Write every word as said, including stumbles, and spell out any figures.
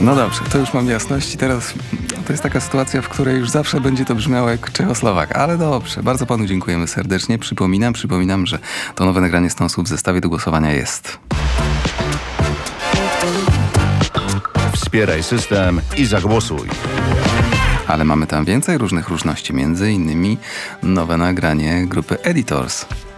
No dobrze, to już mam jasność i teraz to jest taka sytuacja, w której już zawsze będzie to brzmiało jak Czechosłowak, ale dobrze, bardzo panu dziękujemy serdecznie. Przypominam, przypominam, że to nowe nagranie Stonesów w zestawie do głosowania jest. Wspieraj system i zagłosuj. Ale mamy tam więcej różnych różności, między innymi nowe nagranie grupy Editors.